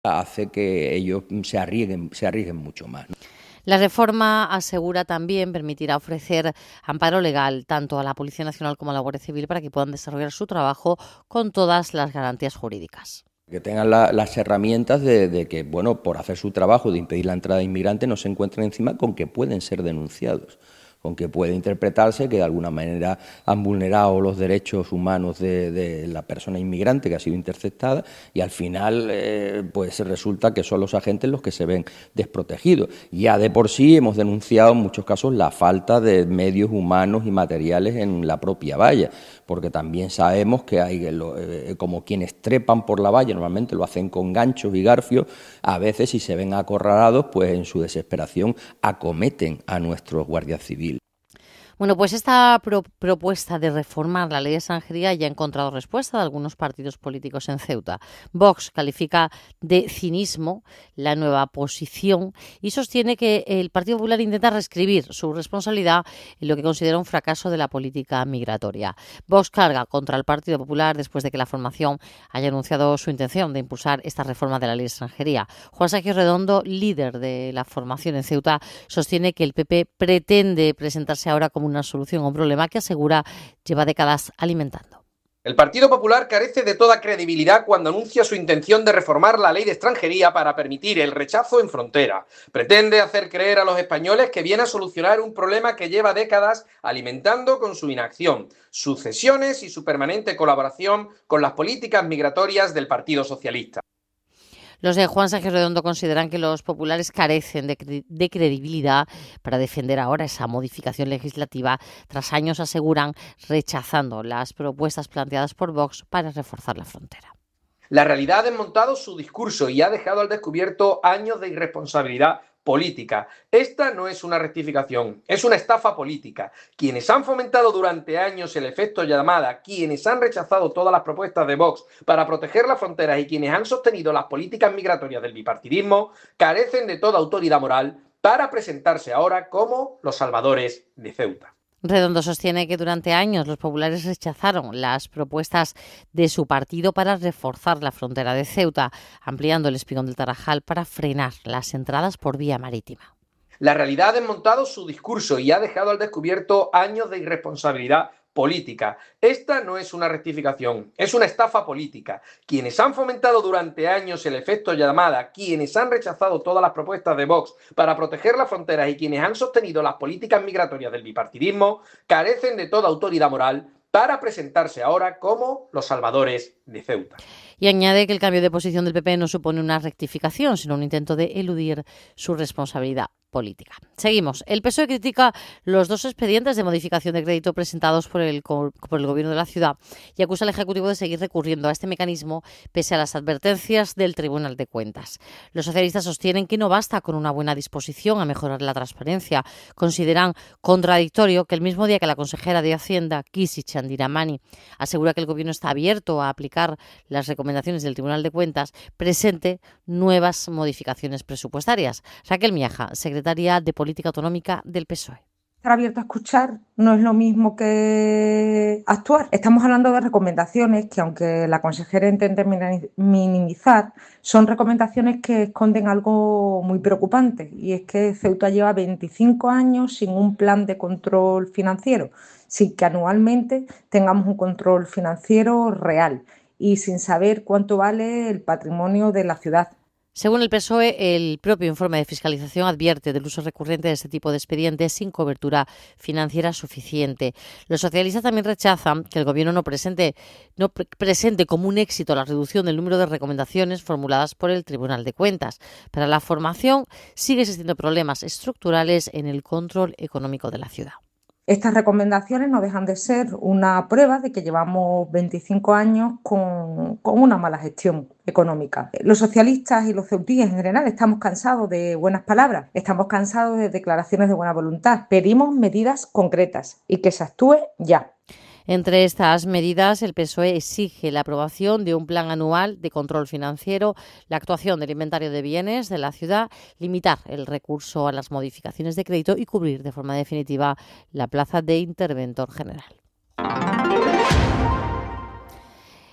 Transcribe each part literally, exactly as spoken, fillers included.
hace que ellos se arriesguen, se arriesguen mucho más, ¿no? La reforma, asegura, también permitirá ofrecer amparo legal tanto a la Policía Nacional como a la Guardia Civil para que puedan desarrollar su trabajo con todas las garantías jurídicas. Que tengan la, las herramientas de, de que, bueno, por hacer su trabajo de impedir la entrada de inmigrantes, no se encuentren encima con que pueden ser denunciados, con que puede interpretarse que de alguna manera han vulnerado los derechos humanos de, de la persona inmigrante que ha sido interceptada y al final eh, pues resulta que son los agentes los que se ven desprotegidos. Ya de por sí hemos denunciado en muchos casos la falta de medios humanos y materiales en la propia valla, porque también sabemos que hay, eh, como quienes trepan por la valla, normalmente lo hacen con ganchos y garfios, a veces si se ven acorralados, pues en su desesperación acometen a nuestros guardias civiles. Bueno, pues esta pro propuesta de reformar la ley de extranjería ya ha encontrado respuesta de algunos partidos políticos en Ceuta. Vox califica de cinismo la nueva posición y sostiene que el Partido Popular intenta reescribir su responsabilidad en lo que considera un fracaso de la política migratoria. Vox carga contra el Partido Popular después de que la formación haya anunciado su intención de impulsar esta reforma de la ley de extranjería. Juan Sergio Redondo, líder de la formación en Ceuta, sostiene que el P P pretende presentarse ahora como una solución a un problema que, asegura, lleva décadas alimentando. El Partido Popular carece de toda credibilidad cuando anuncia su intención de reformar la ley de extranjería para permitir el rechazo en frontera. Pretende hacer creer a los españoles que viene a solucionar un problema que lleva décadas alimentando con su inacción, sus cesiones y su permanente colaboración con las políticas migratorias del Partido Socialista. Los de Juan Sergio Redondo consideran que los populares carecen de, cre de credibilidad para defender ahora esa modificación legislativa, tras años, aseguran, rechazando las propuestas planteadas por Vox para reforzar la frontera. La realidad ha desmontado su discurso y ha dejado al descubierto años de irresponsabilidad política. Esta no es una rectificación, es una estafa política. Quienes han fomentado durante años el efecto llamada, quienes han rechazado todas las propuestas de Vox para proteger las fronteras y quienes han sostenido las políticas migratorias del bipartidismo, carecen de toda autoridad moral para presentarse ahora como los salvadores de Ceuta. Redondo sostiene que durante años los populares rechazaron las propuestas de su partido para reforzar la frontera de Ceuta, ampliando el espigón del Tarajal para frenar las entradas por vía marítima. La realidad ha desmontado su discurso y ha dejado al descubierto años de irresponsabilidad política. Esta no es una rectificación, es una estafa política. Quienes han fomentado durante años el efecto llamada, quienes han rechazado todas las propuestas de Vox para proteger las fronteras y quienes han sostenido las políticas migratorias del bipartidismo, carecen de toda autoridad moral para presentarse ahora como los salvadores de Ceuta. Y añade que el cambio de posición del P P no supone una rectificación, sino un intento de eludir su responsabilidad política. Seguimos. El P S O E critica los dos expedientes de modificación de crédito presentados por el, por el Gobierno de la ciudad y acusa al Ejecutivo de seguir recurriendo a este mecanismo pese a las advertencias del Tribunal de Cuentas. Los socialistas sostienen que no basta con una buena disposición a mejorar la transparencia. Consideran contradictorio que el mismo día que la consejera de Hacienda, Kisi Chandiramani, asegura que el Gobierno está abierto a aplicar las recomendaciones del Tribunal de Cuentas, presente nuevas modificaciones presupuestarias. Raquel Miaja, secretaria de Política Autonómica del P S O E. Estar abierto a escuchar no es lo mismo que actuar. Estamos hablando de recomendaciones que, aunque la consejera intente minimizar, son recomendaciones que esconden algo muy preocupante, y es que Ceuta lleva veinticinco años sin un plan de control financiero, sin que anualmente tengamos un control financiero real y sin saber cuánto vale el patrimonio de la ciudad. Según el P S O E, el propio informe de fiscalización advierte del uso recurrente de este tipo de expedientes sin cobertura financiera suficiente. Los socialistas también rechazan que el Gobierno no presente, no pre presente como un éxito la reducción del número de recomendaciones formuladas por el Tribunal de Cuentas. Para la formación sigue existiendo problemas estructurales en el control económico de la ciudad. Estas recomendaciones no dejan de ser una prueba de que llevamos veinticinco años con, con una mala gestión económica. Los socialistas y los ceutíes en general estamos cansados de buenas palabras, estamos cansados de declaraciones de buena voluntad. Pedimos medidas concretas y que se actúe ya. Entre estas medidas, el P S O E exige la aprobación de un plan anual de control financiero, la actuación del inventario de bienes de la ciudad, limitar el recurso a las modificaciones de crédito y cubrir de forma definitiva la plaza de interventor general.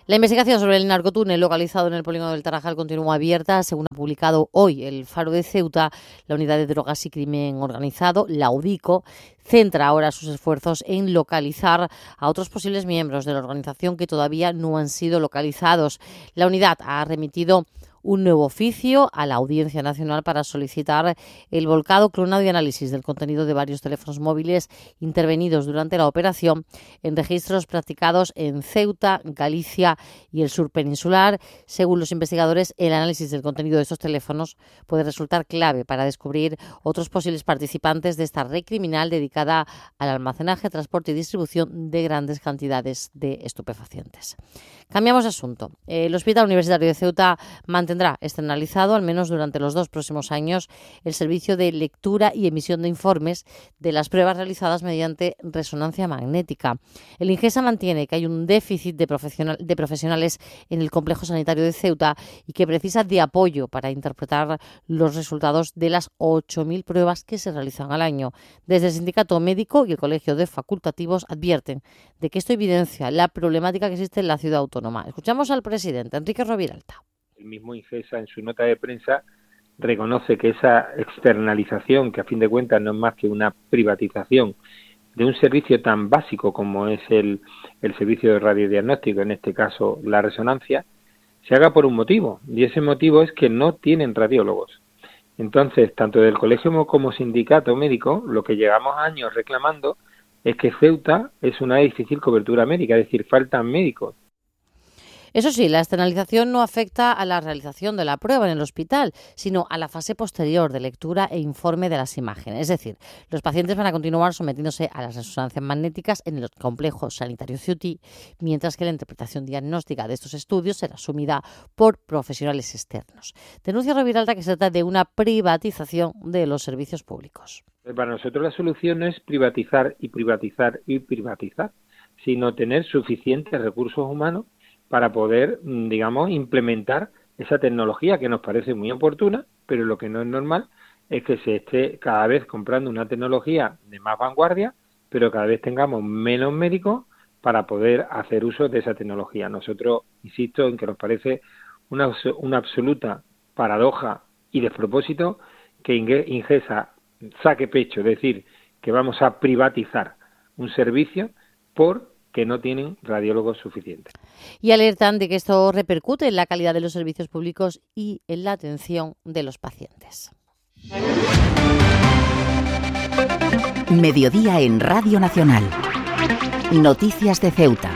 La investigación sobre el narcotúnel localizado en el polígono del Tarajal continúa abierta. Según ha publicado hoy el Faro de Ceuta, la Unidad de Drogas y Crimen Organizado, la UDICO, centra ahora sus esfuerzos en localizar a otros posibles miembros de la organización que todavía no han sido localizados. La unidad ha remitido un nuevo oficio a la Audiencia Nacional para solicitar el volcado, clonado y análisis del contenido de varios teléfonos móviles intervenidos durante la operación en registros practicados en Ceuta, Galicia y el sur peninsular. Según los investigadores, el análisis del contenido de estos teléfonos puede resultar clave para descubrir otros posibles participantes de esta red criminal dedicada al almacenaje, transporte y distribución de grandes cantidades de estupefacientes. Cambiamos de asunto. El Hospital Universitario de Ceuta mantendrá externalizado, al menos durante los dos próximos años, el servicio de lectura y emisión de informes de las pruebas realizadas mediante resonancia magnética. El INGESA mantiene que hay un déficit de, profesional, de profesionales en el complejo sanitario de Ceuta y que precisa de apoyo para interpretar los resultados de las ocho mil pruebas que se realizan al año. Desde el sindicato médico y el Colegio de Facultativos advierten de que esto evidencia la problemática que existe en la ciudad autónoma. Escuchamos al presidente, Enrique Roviralta. El mismo INGESA, en su nota de prensa, reconoce que esa externalización, que a fin de cuentas no es más que una privatización de un servicio tan básico como es el, el servicio de radiodiagnóstico, en este caso la resonancia, se haga por un motivo, y ese motivo es que no tienen radiólogos. Entonces, tanto del colegio como sindicato médico, lo que llevamos años reclamando es que Ceuta es una difícil cobertura médica, es decir, faltan médicos. Eso sí, la externalización no afecta a la realización de la prueba en el hospital, sino a la fase posterior de lectura e informe de las imágenes. Es decir, los pacientes van a continuar sometiéndose a las resonancias magnéticas en el complejo sanitario ceutí, mientras que la interpretación diagnóstica de estos estudios será asumida por profesionales externos. Denuncia Roviralta que se trata de una privatización de los servicios públicos. Para nosotros la solución no es privatizar y privatizar y privatizar, sino tener suficientes recursos humanos para poder, digamos, implementar esa tecnología que nos parece muy oportuna, pero lo que no es normal es que se esté cada vez comprando una tecnología de más vanguardia, pero cada vez tengamos menos médicos para poder hacer uso de esa tecnología. Nosotros, insisto, en que nos parece una, una absoluta paradoja y despropósito que INGESA saque pecho, es decir, que vamos a privatizar un servicio por que no tienen radiólogos suficientes. Y alertan de que esto repercute en la calidad de los servicios públicos y en la atención de los pacientes. Mediodía en Radio Nacional. Noticias de Ceuta.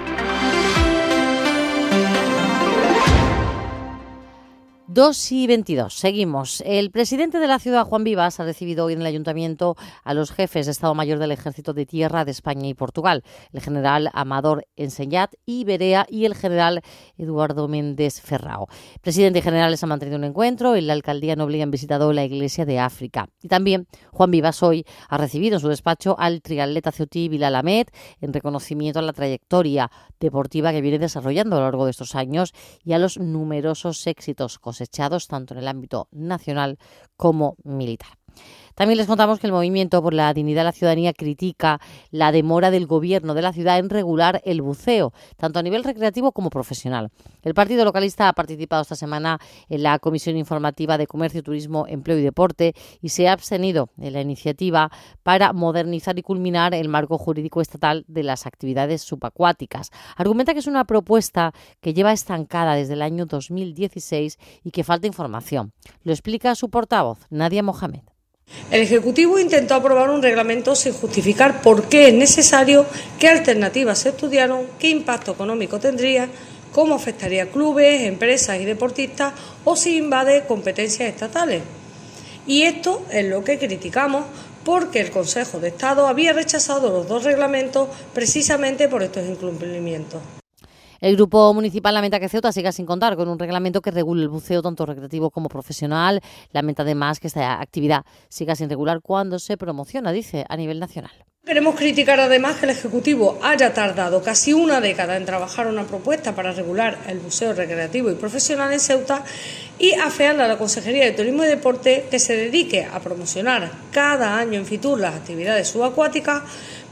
dos y veintidós. Seguimos. El presidente de la ciudad, Juan Vivas, ha recibido hoy en el Ayuntamiento a los jefes de Estado Mayor del Ejército de Tierra de España y Portugal, el general Amador Enseñat y Berea y el general Eduardo Méndez Ferrao. Presidente y generales han mantenido un encuentro. En la alcaldía Noble han visitado la Iglesia de África. Y también Juan Vivas hoy ha recibido en su despacho al triatleta ceutí Bilal Ahmed en reconocimiento a la trayectoria deportiva que viene desarrollando a lo largo de estos años y a los numerosos éxitos cosechados tanto en el ámbito nacional como militar. También les contamos que el Movimiento por la Dignidad de la Ciudadanía critica la demora del Gobierno de la ciudad en regular el buceo, tanto a nivel recreativo como profesional. El Partido Localista ha participado esta semana en la Comisión Informativa de Comercio, Turismo, Empleo y Deporte y se ha abstenido en la iniciativa para modernizar y culminar el marco jurídico estatal de las actividades subacuáticas. Argumenta que es una propuesta que lleva estancada desde el año dos mil dieciséis y que falta información. Lo explica su portavoz, Nadia Mohamed. El Ejecutivo intentó aprobar un reglamento sin justificar por qué es necesario, qué alternativas se estudiaron, qué impacto económico tendría, cómo afectaría a clubes, empresas y deportistas o si invade competencias estatales. Y esto es lo que criticamos porque el Consejo de Estado había rechazado los dos reglamentos precisamente por estos incumplimientos. El Grupo Municipal lamenta que Ceuta siga sin contar con un reglamento que regule el buceo tanto recreativo como profesional. Lamenta además que esta actividad siga sin regular cuando se promociona, dice, a nivel nacional. Queremos criticar además que el Ejecutivo haya tardado casi una década en trabajar una propuesta para regular el buceo recreativo y profesional en Ceuta y afearle a la Consejería de Turismo y Deporte que se dedique a promocionar cada año en Fitur las actividades subacuáticas,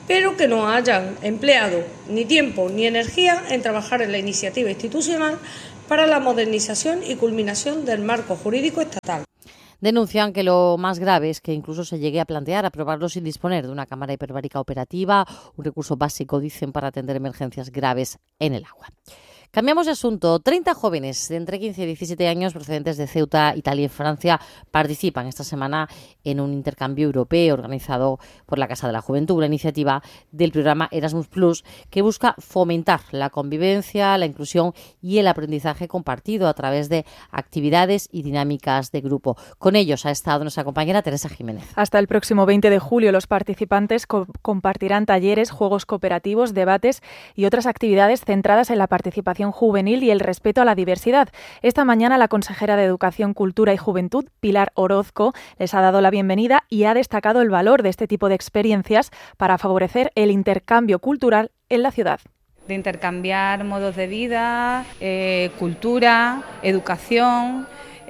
pero que no hayan empleado ni tiempo ni energía en trabajar en la iniciativa institucional para la modernización y culminación del marco jurídico estatal. Denuncian que lo más grave es que incluso se llegue a plantear aprobarlo sin disponer de una cámara hiperbárica operativa, un recurso básico, dicen, para atender emergencias graves en el agua. Cambiamos de asunto. treinta jóvenes de entre quince y diecisiete años procedentes de Ceuta, Italia y Francia participan esta semana en un intercambio europeo organizado por la Casa de la Juventud, una iniciativa del programa Erasmus Plus que busca fomentar la convivencia, la inclusión y el aprendizaje compartido a través de actividades y dinámicas de grupo. Con ellos ha estado nuestra compañera Teresa Jiménez. Hasta el próximo veinte de julio los participantes co- compartirán talleres, juegos cooperativos, debates y otras actividades centradas en la participación juvenil y el respeto a la diversidad. Esta mañana la consejera de Educación, Cultura y Juventud, Pilar Orozco, les ha dado la bienvenida y ha destacado el valor de este tipo de experiencias para favorecer el intercambio cultural en la ciudad. De intercambiar modos de vida, eh, cultura, educación.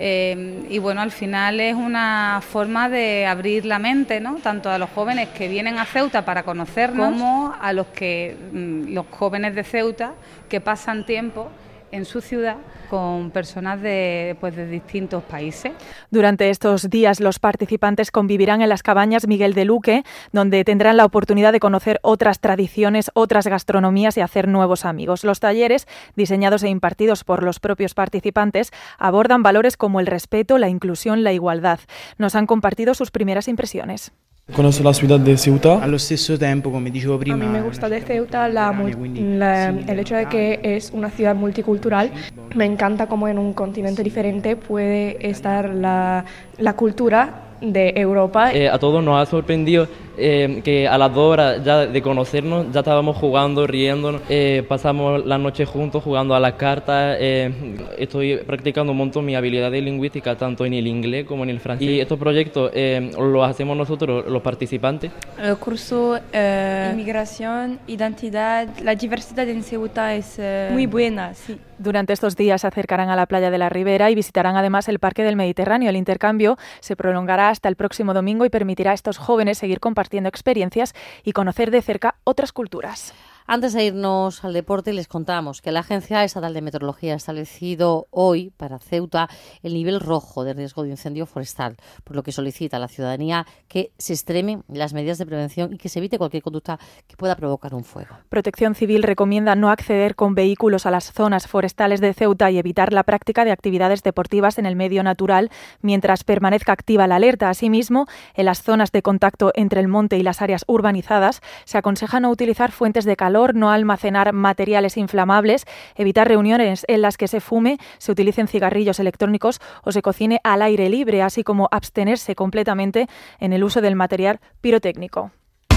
Eh, y bueno, al final es una forma de abrir la mente, ¿no? Tanto a los jóvenes que vienen a Ceuta para conocernos como a los que los jóvenes de Ceuta que pasan tiempo en su ciudad con personas de, pues, de distintos países. Durante estos días los participantes convivirán en las cabañas Miguel de Luque, donde tendrán la oportunidad de conocer otras tradiciones, otras gastronomías y hacer nuevos amigos. Los talleres, diseñados e impartidos por los propios participantes, abordan valores como el respeto, la inclusión, la igualdad. Nos han compartido sus primeras impresiones. Conosco la ciudad de Ceuta. Allo stesso tempo, come dicevo prima, a mí me gusta de Ceuta la, la, el hecho de que es una ciudad multicultural. Me encanta cómo en un continente diferente puede estar la, la cultura de Europa. Eh, a todos nos ha sorprendido eh, que a las dos horas ya de conocernos ya estábamos jugando, riéndonos, eh, pasamos la noche juntos jugando a las cartas, eh, estoy practicando un montón mis habilidades lingüísticas tanto en el inglés como en el francés. Y estos proyectos eh, los hacemos nosotros, los participantes. El curso eh, Inmigración, Identidad, la diversidad en Ceuta es eh, muy buena, sí. Durante estos días se acercarán a la playa de la Ribera y visitarán además el Parque del Mediterráneo. El intercambio se prolongará hasta el próximo domingo y permitirá a estos jóvenes seguir compartiendo experiencias y conocer de cerca otras culturas. Antes de irnos al deporte, les contamos que la Agencia Estatal de Meteorología ha establecido hoy para Ceuta el nivel rojo de riesgo de incendio forestal, por lo que solicita a la ciudadanía que se extremen las medidas de prevención y que se evite cualquier conducta que pueda provocar un fuego. Protección Civil recomienda no acceder con vehículos a las zonas forestales de Ceuta y evitar la práctica de actividades deportivas en el medio natural mientras permanezca activa la alerta. Asimismo, en las zonas de contacto entre el monte y las áreas urbanizadas se aconseja no utilizar fuentes de calor, no almacenar materiales inflamables, evitar reuniones en las que se fume, se utilicen cigarrillos electrónicos o se cocine al aire libre, así como abstenerse completamente en el uso del material pirotécnico.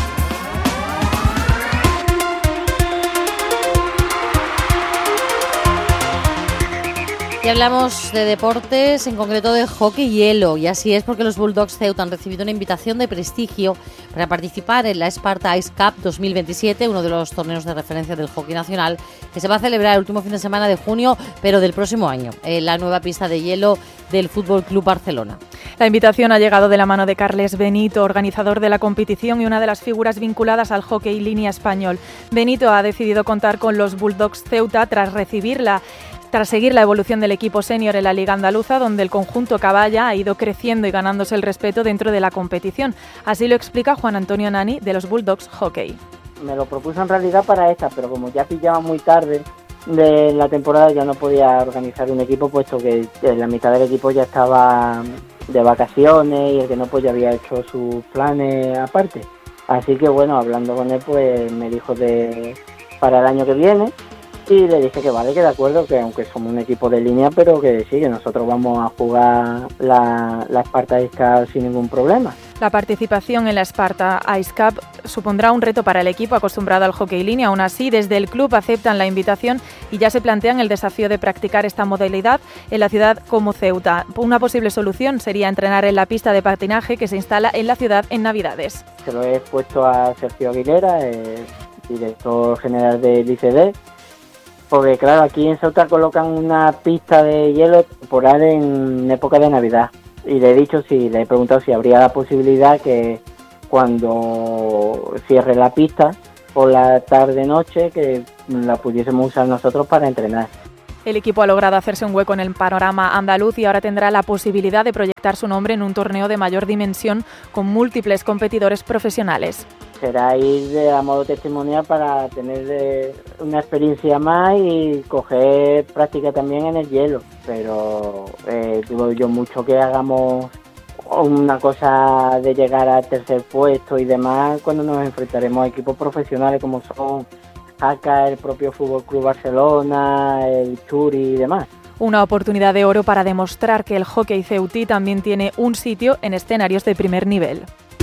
Y hablamos de deportes, en concreto de hockey y hielo, y así es porque los Bulldogs Ceuta han recibido una invitación de prestigio para participar en la Sparta Ice Cup dos mil veintisiete, uno de los torneos de referencia del hockey nacional, que se va a celebrar el último fin de semana de junio, pero del próximo año, en la nueva pista de hielo del Fútbol Club Barcelona. La invitación ha llegado de la mano de Carles Benito, organizador de la competición y una de las figuras vinculadas al hockey línea español. Benito ha decidido contar con los Bulldogs Ceuta tras recibirla. Tras seguir la evolución del equipo senior en la Liga Andaluza, donde el conjunto Caballa ha ido creciendo y ganándose el respeto dentro de la competición. Así lo explica Juan Antonio Nani, de los Bulldogs Hockey. Me lo propuso en realidad para esta, pero como ya pillaba muy tarde de la temporada, ya no podía organizar un equipo, puesto que la mitad del equipo ya estaba de vacaciones y el que no, pues ya había hecho sus planes aparte. Así que bueno, hablando con él, pues me dijo de para el año que viene. Y le dije que vale, que de acuerdo, que aunque somos un equipo de línea, pero que sí, que nosotros vamos a jugar la, la Sparta Ice Cup sin ningún problema. La participación en la Sparta Ice Cup supondrá un reto para el equipo acostumbrado al hockey línea. Aún así, desde el club aceptan la invitación y ya se plantean el desafío de practicar esta modalidad en la ciudad como Ceuta. Una posible solución sería entrenar en la pista de patinaje que se instala en la ciudad en Navidades. Se lo he expuesto a Sergio Aguilera, el director general del I C D, porque claro, aquí en Ceuta colocan una pista de hielo temporal en época de Navidad. Y le he dicho, si le he preguntado si habría la posibilidad que cuando cierre la pista por la tarde-noche, que la pudiésemos usar nosotros para entrenar. El equipo ha logrado hacerse un hueco en el panorama andaluz y ahora tendrá la posibilidad de proyectar su nombre en un torneo de mayor dimensión con múltiples competidores profesionales. Será ir de, a modo testimonial para tener de, una experiencia más y coger práctica también en el hielo. Pero eh, digo yo mucho que hagamos una cosa de llegar al tercer puesto y demás cuando nos enfrentaremos a equipos profesionales como son Jaca, el propio Fútbol Club Barcelona, el Churi y demás. Una oportunidad de oro para demostrar que el hockey ceutí también tiene un sitio en escenarios de primer nivel.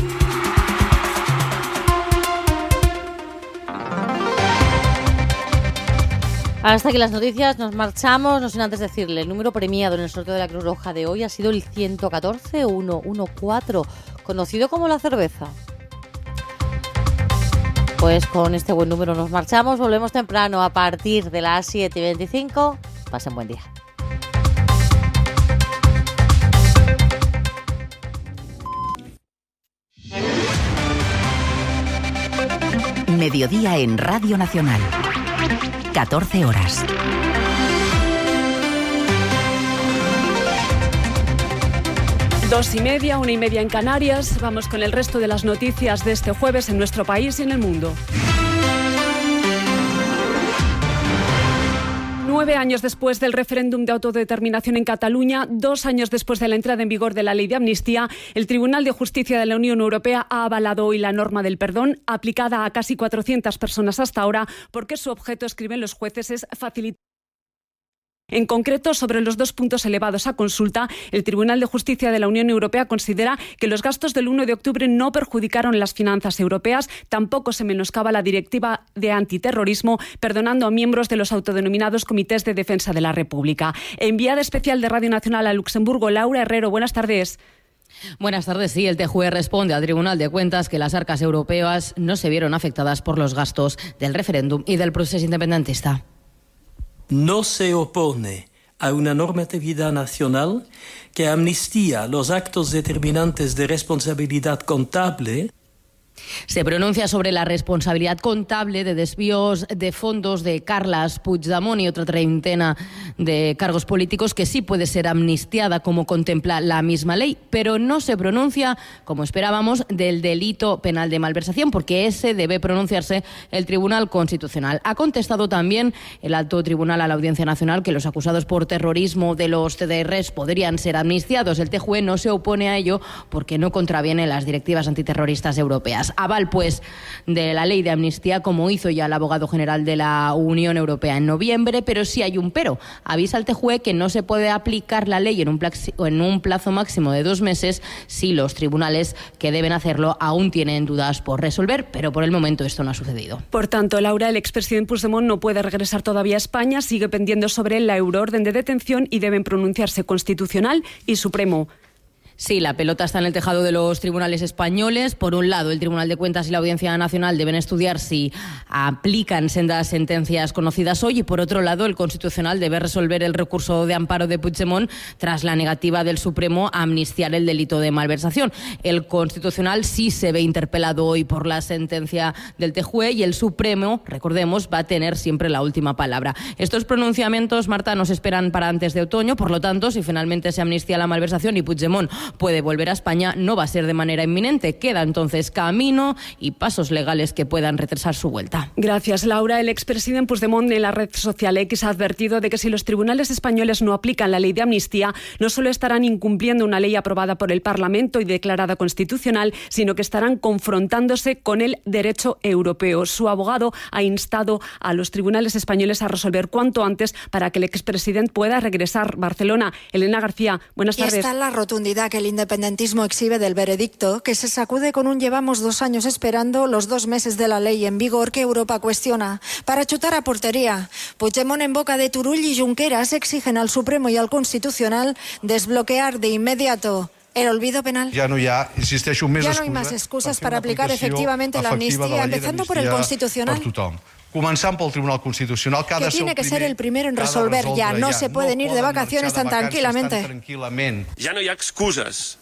Hasta aquí las noticias, nos marchamos, no sin antes decirle, el número premiado en el sorteo de la Cruz Roja de hoy ha sido el ciento catorce mil ciento catorce, conocido como la cerveza. Pues con este buen número nos marchamos, volvemos temprano a partir de las siete y veinticinco. Pasen buen día. Mediodía en Radio Nacional. catorce horas. Dos y media, una y media en Canarias. Vamos con el resto de las noticias de este jueves en nuestro país y en el mundo. Nueve años después del referéndum de autodeterminación en Cataluña, dos años después de la entrada en vigor de la ley de amnistía, el Tribunal de Justicia de la Unión Europea ha avalado hoy la norma del perdón, aplicada a casi cuatrocientas personas hasta ahora, porque su objeto, escriben los jueces, es facilitar. En concreto, sobre los dos puntos elevados a consulta, el Tribunal de Justicia de la Unión Europea considera que los gastos del uno de octubre no perjudicaron las finanzas europeas, tampoco se menoscaba la directiva de antiterrorismo, perdonando a miembros de los autodenominados Comités de Defensa de la República. Enviada especial de Radio Nacional a Luxemburgo, Laura Herrero, buenas tardes. Buenas tardes. Sí, el T J U E responde al Tribunal de Cuentas que las arcas europeas no se vieron afectadas por los gastos del referéndum y del proceso independentista. No se opone a una normatividad nacional que amnistía los actos determinantes de responsabilidad contable. Se pronuncia sobre la responsabilidad contable de desvíos de fondos de Carles Puigdemont y otra treintena de cargos políticos que sí puede ser amnistiada como contempla la misma ley, pero no se pronuncia, como esperábamos, del delito penal de malversación, porque ese debe pronunciarse el Tribunal Constitucional. Ha contestado también el Alto Tribunal a la Audiencia Nacional que los acusados por terrorismo de los C D Rs podrían ser amnistiados. El T J U E no se opone a ello porque no contraviene las directivas antiterroristas europeas. Aval, pues, de la ley de amnistía, como hizo ya el abogado general de la Unión Europea en noviembre, pero sí hay un pero. Avisa al T J U E que no se puede aplicar la ley en un, plazo, en un plazo máximo de dos meses si los tribunales que deben hacerlo aún tienen dudas por resolver, pero por el momento esto no ha sucedido. Por tanto, Laura, el expresidente Puigdemont no puede regresar todavía a España, sigue pendiendo sobre él la euroorden de detención y deben pronunciarse Constitucional y Supremo. Sí, la pelota está en el tejado de los tribunales españoles. Por un lado, el Tribunal de Cuentas y la Audiencia Nacional deben estudiar si aplican sendas sentencias conocidas hoy y, por otro lado, el Constitucional debe resolver el recurso de amparo de Puigdemont tras la negativa del Supremo a amnistiar el delito de malversación. El Constitucional sí se ve interpelado hoy por la sentencia del T J U E y el Supremo, recordemos, va a tener siempre la última palabra. Estos pronunciamientos, Marta, nos esperan para antes de otoño. Por lo tanto, si finalmente se amnistía la malversación y Puigdemont puede volver a España, no va a ser de manera inminente. Queda entonces camino y pasos legales que puedan retrasar su vuelta. Gracias, Laura. El expresidente Puigdemont en la red social X ha advertido de que si los tribunales españoles no aplican la ley de amnistía, no solo estarán incumpliendo una ley aprobada por el Parlamento y declarada constitucional, sino que estarán confrontándose con el derecho europeo. Su abogado ha instado a los tribunales españoles a resolver cuanto antes para que el expresidente pueda regresar a Barcelona. Elena García, buenas tardes. Y está la rotundidad que el independentismo exhibe del veredicto, que se sacude con un llevamos dos años esperando los dos meses de la ley en vigor que Europa cuestiona. Para chutar a portería, Puigdemont en boca de Turull y Junqueras exigen al Supremo y al Constitucional desbloquear de inmediato el olvido penal. Ya no, ya, insisteixo, més ya no hay más excusas para aplicar efectivamente la amnistía, empezando por el Constitucional. Començant pel Tribunal Constitucional, que, ha que de tiene ser que ser el primero en resolver ya. No ya. se pueden no ir de vacaciones tan tranquilamente. tranquil·lament. Ja no hi ha excuses.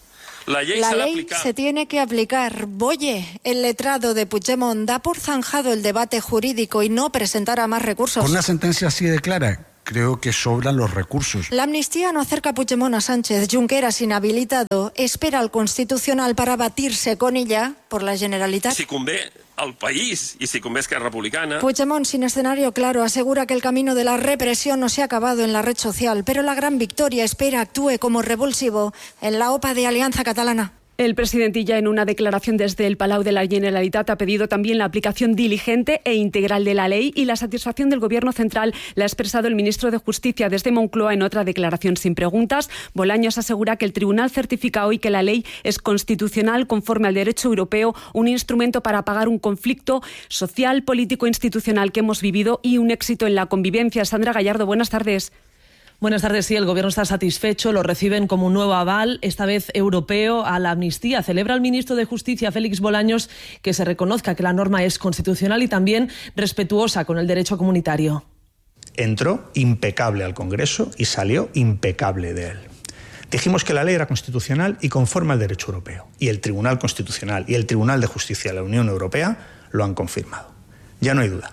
La ley, la ley se tiene que aplicar. Boye, el letrado de Puigdemont, da por zanjado el debate jurídico y no presentará más recursos. Con una sentencia así de clara, creo que sobran los recursos. La amnistía no acerca a Puigdemont a Sánchez. Junqueras, inhabilitado, espera al Constitucional para batirse con ella por la Generalitat. Si convé al país y si convé Esquerra Republicana. Puigdemont, sin escenario claro, asegura que el camino de la represión no se ha acabado en la red social, pero la gran victoria espera actúe como revulsivo en la OPA de Alianza Catalana. El presidente ya en una declaración desde el Palau de la Generalitat ha pedido también la aplicación diligente e integral de la ley y la satisfacción del Gobierno central la ha expresado el ministro de Justicia desde Moncloa en otra declaración sin preguntas. Bolaños asegura que el tribunal certifica hoy que la ley es constitucional conforme al derecho europeo, un instrumento para apagar un conflicto social, político e institucional que hemos vivido y un éxito en la convivencia. Sandra Gallardo, buenas tardes. Buenas tardes. Sí, el Gobierno está satisfecho, lo reciben como un nuevo aval, esta vez europeo, a la amnistía. Celebra el ministro de Justicia, Félix Bolaños, que se reconozca que la norma es constitucional y también respetuosa con el derecho comunitario. Entró impecable al Congreso y salió impecable de él. Dijimos que la ley era constitucional y conforme al derecho europeo. Y el Tribunal Constitucional y el Tribunal de Justicia de la Unión Europea lo han confirmado. Ya no hay duda.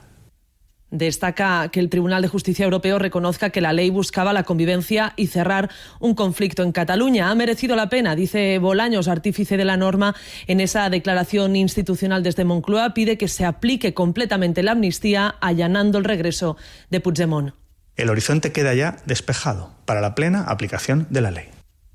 Destaca que el Tribunal de Justicia Europeo reconozca que la ley buscaba la convivencia y cerrar un conflicto en Cataluña. Ha merecido la pena, dice Bolaños, artífice de la norma. En esa declaración institucional desde Moncloa pide que se aplique completamente la amnistía, allanando el regreso de Puigdemont. El horizonte queda ya despejado para la plena aplicación de la ley.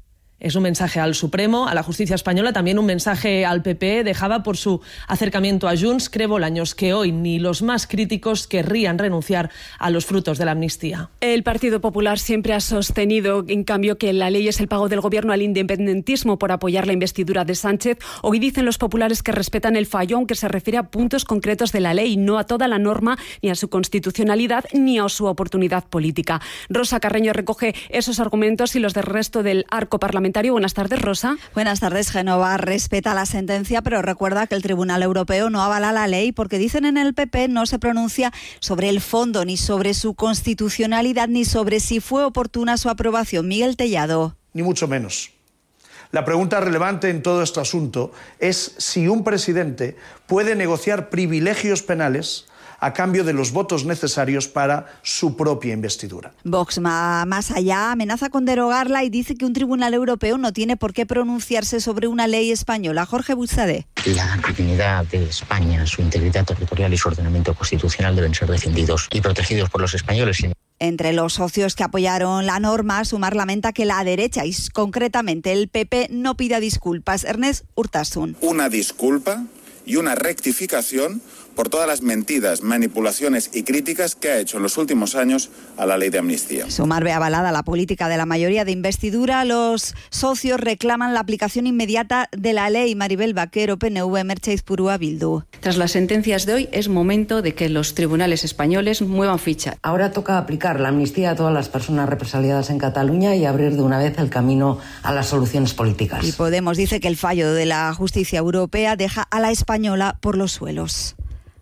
Es un mensaje al Supremo, a la justicia española, también un mensaje al P P. Dejaba por su acercamiento a Junts, cree Bolaños, que hoy ni los más críticos querrían renunciar a los frutos de la amnistía. El Partido Popular siempre ha sostenido, en cambio, que la ley es el pago del Gobierno al independentismo por apoyar la investidura de Sánchez. Hoy dicen los populares que respetan el fallo, aunque se refiere a puntos concretos de la ley, no a toda la norma, ni a su constitucionalidad, ni a su oportunidad política. Rosa Carreño recoge esos argumentos y los del resto del arco parlamentario. Buenas tardes, Rosa. Buenas tardes. Génova respeta la sentencia, pero recuerda que el Tribunal Europeo no avala la ley porque dicen en el P P no se pronuncia sobre el fondo, ni sobre su constitucionalidad, ni sobre si fue oportuna su aprobación. Miguel Tellado. Ni mucho menos. La pregunta relevante en todo este asunto es si un presidente puede negociar privilegios penales a cambio de los votos necesarios para su propia investidura. Vox va más allá, amenaza con derogarla y dice que un tribunal europeo no tiene por qué pronunciarse sobre una ley española. Jorge Buxadé. La dignidad de España, su integridad territorial y su ordenamiento constitucional deben ser defendidos y protegidos por los españoles. Entre los socios que apoyaron la norma, Sumar lamenta que la derecha, y concretamente el P P, no pida disculpas. Ernest Urtasun. Una disculpa y una rectificación por todas las mentiras, manipulaciones y críticas que ha hecho en los últimos años a la ley de amnistía. Sumar ve avalada la política de la mayoría de investidura. Los socios reclaman la aplicación inmediata de la ley. Maribel Vaquero, P N V, Merche Izpurua, Bildu. Tras las sentencias de hoy, es momento de que los tribunales españoles muevan ficha. Ahora toca aplicar la amnistía a todas las personas represaliadas en Cataluña y abrir de una vez el camino a las soluciones políticas. Y Podemos dice que el fallo de la justicia europea deja a la española por los suelos.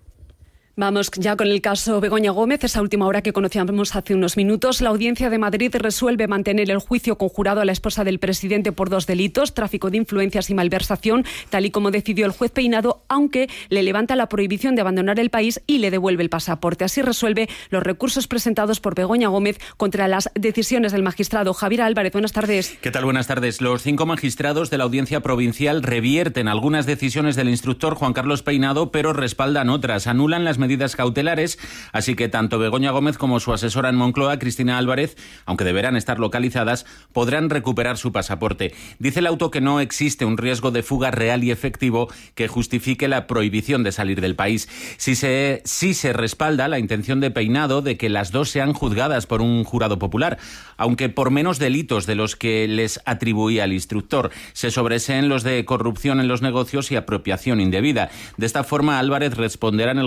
Vamos ya con el caso Begoña Gómez, esa última hora que conocíamos hace unos minutos. La Audiencia de Madrid resuelve mantener el juicio conjurado a la esposa del presidente por dos delitos, tráfico de influencias y malversación, tal y como decidió el juez Peinado, aunque le levanta la prohibición de abandonar el país y le devuelve el pasaporte. Así resuelve los recursos presentados por Begoña Gómez contra las decisiones del magistrado. Javier Álvarez, buenas tardes. ¿Qué tal? Buenas tardes. Los cinco magistrados de la Audiencia Provincial revierten algunas decisiones del instructor Juan Carlos Peinado, pero respaldan otras. Anulan las medidas medidas cautelares, así que tanto Begoña Gómez como su asesora en Moncloa, Cristina Álvarez, aunque deberán estar localizadas, podrán recuperar su pasaporte. Dice el auto que no existe un riesgo de fuga real y efectivo que justifique la prohibición de salir del país. Si se, si se respalda la intención de Peinado de que las dos sean juzgadas por un jurado popular, aunque por menos delitos de los que les atribuía el instructor. Se sobreseen los de corrupción en los negocios y apropiación indebida. De esta forma, Álvarez responderá en el juicio solo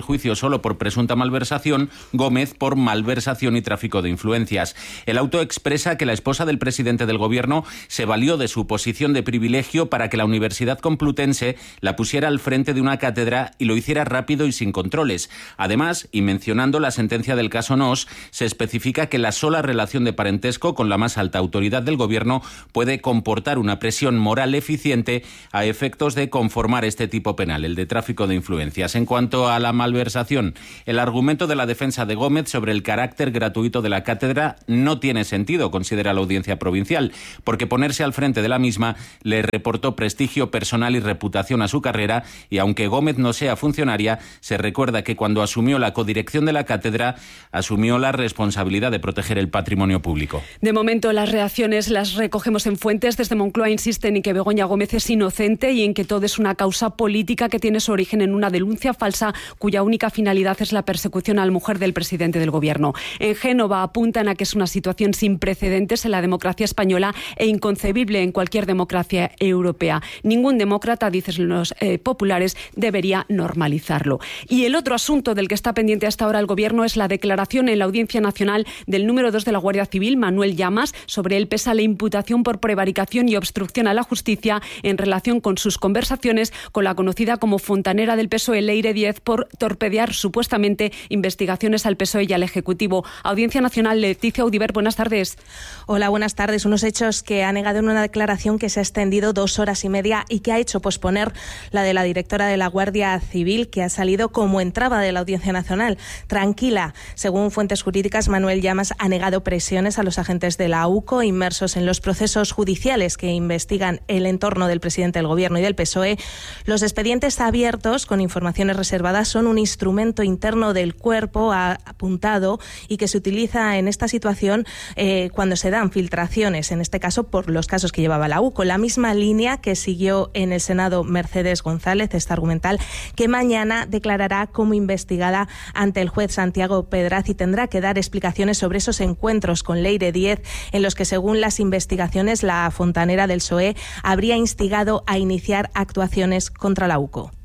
Manolo por presunta malversación, Gómez por malversación y tráfico de influencias. El auto expresa que la esposa del presidente del Gobierno se valió de su posición de privilegio para que la Universidad Complutense la pusiera al frente de una cátedra y lo hiciera rápido y sin controles. Además, y mencionando la sentencia del caso Nos, se especifica que la sola relación de parentesco con la más alta autoridad del Gobierno puede comportar una presión moral eficiente a efectos de conformar este tipo penal, el de tráfico de influencias. En cuanto a la malversación, el argumento de la defensa de Gómez sobre el carácter gratuito de la cátedra no tiene sentido, considera la Audiencia Provincial, porque ponerse al frente de la misma le reportó prestigio personal y reputación a su carrera, y aunque Gómez no sea funcionaria, se recuerda que cuando asumió la codirección de la cátedra, asumió la responsabilidad de proteger el patrimonio público. De momento, las reacciones las recogemos en fuentes. Desde Moncloa insisten en que Begoña Gómez es inocente y en que todo es una causa política que tiene su origen en una denuncia falsa cuya única finalidad es la persecución a la mujer del presidente del Gobierno. En Génova apuntan a que es una situación sin precedentes en la democracia española e inconcebible en cualquier democracia europea. Ningún demócrata, dicen los eh, populares, debería normalizarlo. Y el otro asunto del que está pendiente hasta ahora el Gobierno es la declaración en la Audiencia Nacional del número dos de la Guardia Civil, Manuel Llamas. Sobre él pesa la imputación por prevaricación y obstrucción a la justicia en relación con sus conversaciones con la conocida como fontanera del P S O E, Leire Díez, por torpedear supuestamente investigaciones al P S O E y al Ejecutivo. Audiencia Nacional, Leticia Audiver, buenas tardes. Hola, buenas tardes. Unos hechos que ha negado en una declaración que se ha extendido dos horas y media y que ha hecho posponer la de la directora de la Guardia Civil, que ha salido como entraba de la Audiencia Nacional, tranquila. Según fuentes jurídicas, Manuel Llamas ha negado presiones a los agentes de la U C O inmersos en los procesos judiciales que investigan el entorno del presidente del Gobierno y del P S O E. Los expedientes abiertos con informaciones reservadas son un instrumento interno del cuerpo, ha apuntado, y que se utiliza en esta situación eh, cuando se dan filtraciones, en este caso por los casos que llevaba la U C O. La misma línea que siguió en el Senado Mercedes González, esta argumental, que mañana declarará como investigada ante el juez Santiago Pedraz y tendrá que dar explicaciones sobre esos encuentros con Leire Díez en los que, según las investigaciones, la fontanera del P S O E habría instigado a iniciar actuaciones contra la U C O.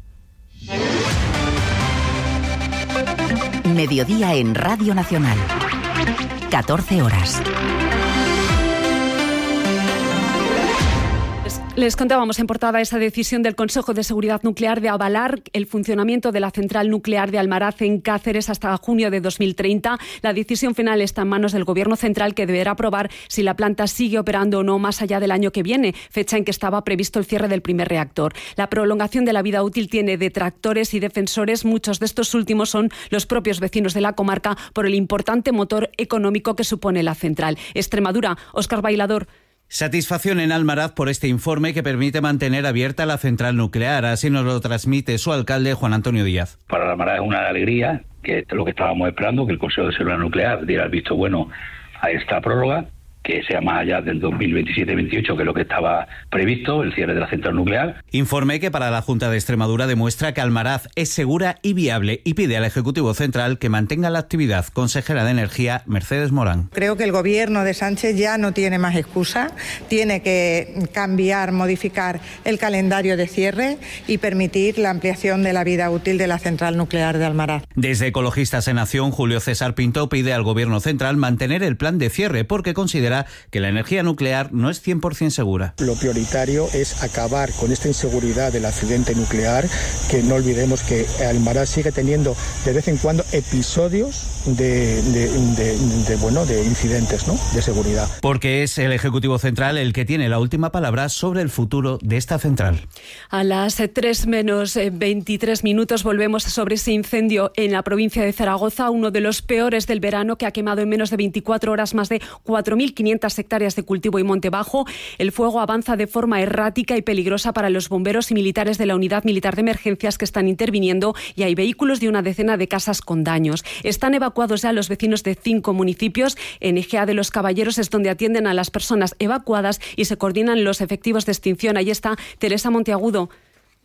Mediodía en Radio Nacional. catorce horas. Les contábamos en portada esa decisión del Consejo de Seguridad Nuclear de avalar el funcionamiento de la central nuclear de Almaraz en Cáceres hasta junio de dos mil treinta. La decisión final está en manos del Gobierno central, que deberá aprobar si la planta sigue operando o no más allá del año que viene, fecha en que estaba previsto el cierre del primer reactor. La prolongación de la vida útil tiene detractores y defensores. Muchos de estos últimos son los propios vecinos de la comarca por el importante motor económico que supone la central. Extremadura, Óscar Bailador. Satisfacción en Almaraz por este informe que permite mantener abierta la central nuclear. Así nos lo transmite su alcalde, Juan Antonio Díaz. Para Almaraz es una alegría, que es lo que estábamos esperando, que el Consejo de Seguridad Nuclear diera el visto bueno a esta prórroga, que sea más allá del dos mil veintisiete veintiocho, que es lo que estaba previsto, el cierre de la central nuclear. Informe que para la Junta de Extremadura demuestra que Almaraz es segura y viable y pide al Ejecutivo Central que mantenga la actividad. Consejera de Energía, Mercedes Morán. Creo que el Gobierno de Sánchez ya no tiene más excusa, tiene que cambiar, modificar el calendario de cierre y permitir la ampliación de la vida útil de la central nuclear de Almaraz. Desde Ecologistas en Acción, Julio César Pinto pide al Gobierno Central mantener el plan de cierre porque considera que la energía nuclear no es cien por ciento segura. Lo prioritario es acabar con esta inseguridad del accidente nuclear, que no olvidemos que Almaraz sigue teniendo de vez en cuando episodios de, de, de, de, bueno, de incidentes, ¿no?, de seguridad. Porque es el Ejecutivo Central el que tiene la última palabra sobre el futuro de esta central. A las tres menos veintitrés minutos volvemos sobre ese incendio en la provincia de Zaragoza, uno de los peores del verano, que ha quemado en menos de veinticuatro horas más de cuatro mil quinientas hectáreas de cultivo y monte bajo. El fuego avanza de forma errática y peligrosa para los bomberos y militares de la Unidad Militar de Emergencias que están interviniendo, y hay vehículos de una decena de casas con daños. Están evacuados ya los vecinos de cinco municipios. En Egea de los Caballeros es donde atienden a las personas evacuadas y se coordinan los efectivos de extinción. Ahí está Teresa Monteagudo.